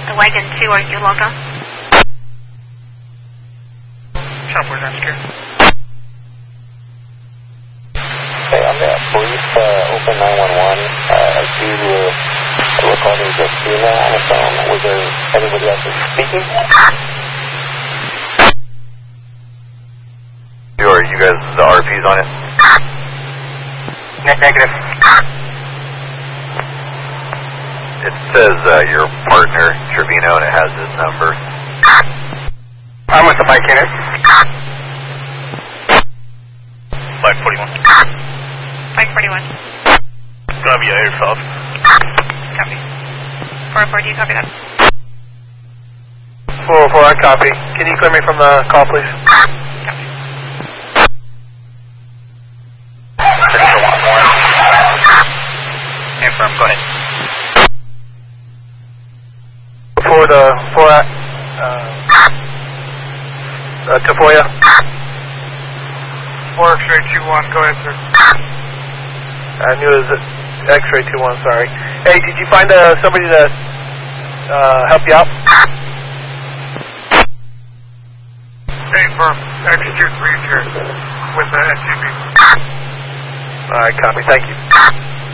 The wagon 2, are you logged on? Chopper's on secure. Okay, on the police, open 911. I see the recording is a female on the phone. Was there anybody else speaking? Are you guys the RPs on it? Negative. It says your partner, Trevino, and it has his number. I'm with the bike in it. 541. 541. Copy, I hear soft. Copy. 404, do you copy that? 404, I copy. Can you clear me from the call, please? Copy. Confirm, go ahead. Forward to Foya. 4 X-ray 21, go ahead, sir. I knew it was X-ray 21, sorry. Hey, did you find somebody to help you out? Hey, firm. Execute 3 here with the SUV. Alright, copy. Thank you.